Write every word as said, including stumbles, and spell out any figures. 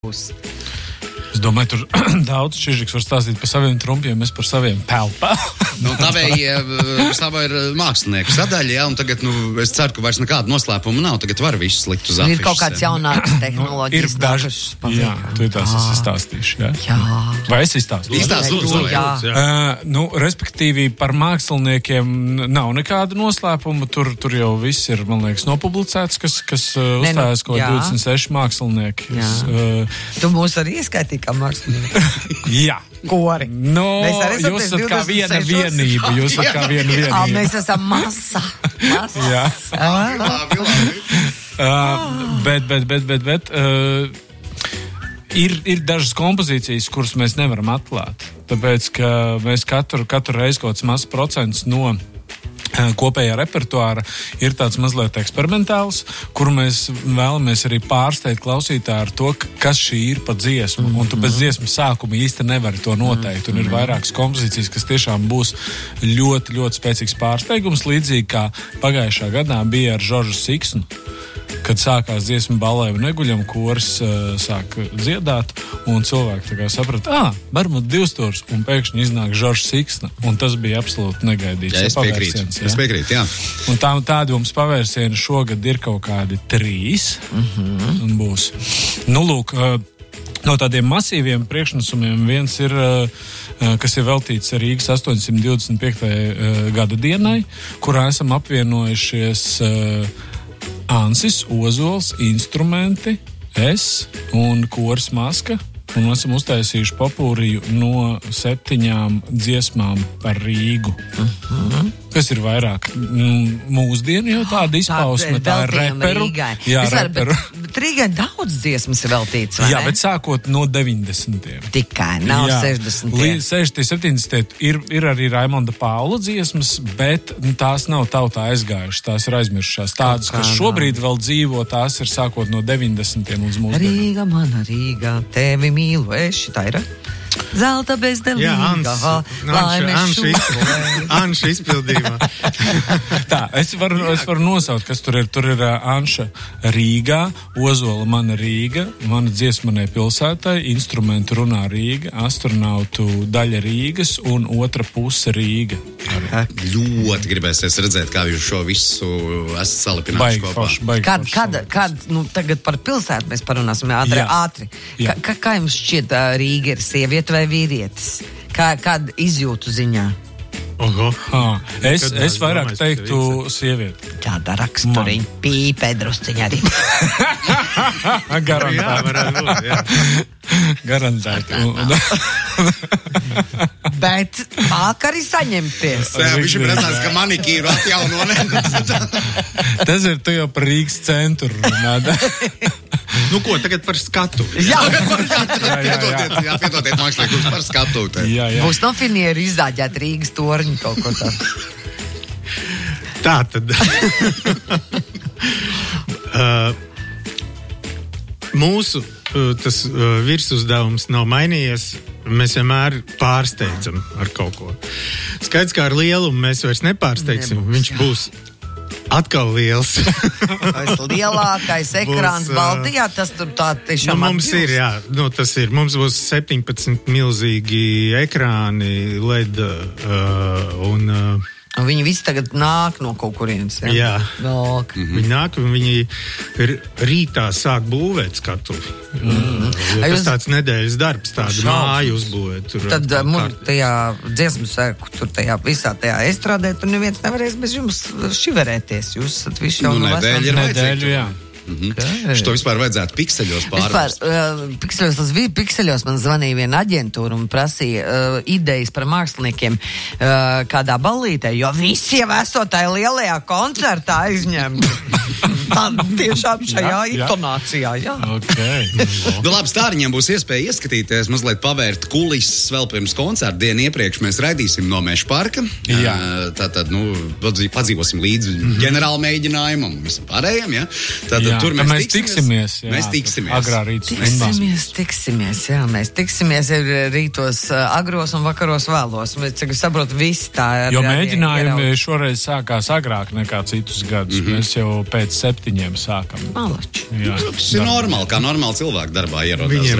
būs. Es domāju, tur daudz Čižiks var stāstīt par saviem trumpiem, es par saviem pelpā. Nu, tā bija, tā ir mākslinieku sadaļa, ja, un tagad, nu, es ceru, ka vairs nekāda noslēpuma nav, tagad var visu slikt uz afišas. Ir kaut kāds jaunāks tehnoloģijas. Ir dažas, jā, tu tās esi stāstījuši, jā? Jā. Vai es izstāstu? Izstāst, lūdzu, jā. Uh, nu, respektīvi, par māksliniekiem nav nekāda noslēpuma, tur, tur jau viss ir, man liekas, nopublicēts, kas, kas uh, uzstājas kaut divdesmit seši mākslinieki. Jā. Uh, tu mūs arī ieskaitīji kā mākslinieki? jā. Kori. No, jūs esat kā viena vienība, jūs esat kā viena vienība. Ā, mēs esam masa. Masa. Jā. Labi, labi. Uh, bet, bet, bet, bet, bet, uh, ir, ir dažas kompozīcijas, kuras mēs nevaram atklāt. Tāpēc, ka mēs katru, katru reizi kaut kāds mazs procents no kopējā repertuāra ir tāds mazliet eksperimentāls, kuru mēs vēlamies arī pārsteigt klausītāju ar to, kas šī ir pa dziesmu. Mm-hmm. Un tu bez dziesmas sākuma īsti nevari to noteikt. Un ir vairākas kompozīcijas, kas tiešām būs ļoti, ļoti spēcīgs pārsteigums, līdzīgi kā pagājušā gadā bija ar Žoržu Siksnu. Kad sākās dziesmu Balēju neguļam, koris uh, sāk dziedāt, un cilvēki tā kā saprata, ā, varbūt divstūrs, un pēkšņi iznāk Žoržs Siksna, un tas bija absolūti negaidīts. Jā, es piekrītu, es piekrītu, jā. Un tā, tādi mums pavērsieni šogad ir kaut kādi trīs, mm-hmm. un būs. Nu, lūk, uh, no tādiem masīviem priekšnesumiem viens ir, uh, kas ir veltīts Rīgas astoņsimt divdesmit piektajai uh, gada dienai, kurā esam apvienojušies uh, Ansis, Ozols, instrumenti, es un koris Maska. Un mēs esam uztaisījuši popūriju no septiņām dziesmām par Rīgu. Uh-huh. Kas ir vairāk mūsdienu jau tāda izpausme, tā ir reperu. Jā, Vispār, reperu. Bet, bet Rīgai daudz dziesmas ir veltīts, vai Jā, ne? bet sākot no deviņdesmitiem. Tikai, nav Jā, sešdesmitie. Līdz sešdesmitie, septiņdesmitie ir, ir arī Raimonda Paula dziesmas, bet tās nav tautā aizgājušas, tās ir aizmirsušās. Tādas, kas šobrīd vēl dzīvo, tās ir sākot no deviņdesmitiem līdz mūsdienām. Rīga, mana Rīga, tevi mīlu, es šitā ir. Zelta bezdelīga. Jā, Anša izpildījumā. Tā, es varu, es varu nosaukt, kas tur ir. Tur ir uh, Anša Rīgā, Ozola mana Rīga, mana dziesmanai pilsētai, instrumentu runā Rīga, astronautu daļa Rīgas un otra puse Rīga. Ļoti gribēsies redzēt, kā jūs šo visu esat salipinājuši Baigi kopā. forši, baigi Kad, forši kad, salikts. kad, nu, tagad par pilsētu mēs parunāsim ātri, Jā. ātri. Jā. Ka, kā jums šķiet, ā, Rīga ir sieviete vai vīrietis? Kā, kad izjūtu ziņā? Oho. Ha, es, Kad es es vairāk domāju, teiktu ka sievieti. Tāda raksturiņa, pīpē drusciņa arī. Jā, Garantēti. varētu būt, jā. Garantēti. Un- Bet māk arī saņemties. Jā, viņš ir prezents, ka manikīru atjauno, ne? Tas ir tu jau par Rīgas centru runā. Nu ko, tagad par skatu. Jā, Piedodiet, jā, piedodiet, mākslinieks par skatu. te. Jā, jā. būs no finieru izdāģēt Rīgas torņu kaut ko tā. Tā tad. uh, mūsu uh, tas uh, virsuzdevums nav mainījies. Mēs vienmēr pārsteidzam ar kaut ko. Skaidrs, kā ar lielumu mēs vairs nepārsteigsim. Nebūs, Viņš jā. būs atkal liels. Tas lielākais ekrāns Būs, ā, Baltijā, tas tur tā Nu, tiešām mums atbilst. ir, jā, nu, tas ir. Mums būs septiņpadsmit milzīgi ekrāni, L E D uh, un uh, Un viņi visi tagad nāk no kaut kurienes. Ja? Jā. Nāk. mm-hmm. viņi nāk un viņi r- rītā sāk būvēt skatuvi. Mm-hmm. A, Tas jūs- tāds nedēļas darbs, tādu Šausmas. māju uzbūvēt. Tur, Tad kā- mums tajā dziesmu sēku, tur tajā visā tajā estrādē, tur neviens nevarēs bez jums šiverēties. Jūs esat visi jau Nu, no nedēļa vesels- ir Nedēļu, jā. Mhm. Šo vispār vajadzētu pikseļos Vispār, pārvērst. uh, pikseļos, tas bija pikseļos, man zvanīja viena aģentūra un prasīja uh, idejas par māksliniekiem uh, kādā ballītē, jo visi jau esot tajā lielajā koncertā aizņemti. Tā tiešām šajā Jā, jā. intonācijā, jā. Okay. Nu, labi, stāriņiem būs iespēja ieskatīties, mazliet pavērt kulises vēl pirms koncerta dienu iepriekš. Mēs raidīsim no Meža parka. Jā. Tātad, nu, padzīvosim līdzi mm-hmm. ģenerāla mēģinājumam, visam pārējiem, ja? Tātad Jā. Tur Tad mēs, mēs tiksimies. Jā, mēs tiksimies. Agrā rīta stundās. Tiksimies, tiksimies, jā, mēs tiksimies ir rītos uh, agros un vakaros vēlos. Mēs, cik es saprotu, viss tā ir. Jo mēģinājumi šoreiz sākās agrāk nekā citus gadus. Mm -hmm. Mēs jau pēc septiņiem sākam. Malači. Jā, Tas ir normāli, kā normāli cilvēki darbā ierodās. Viņiem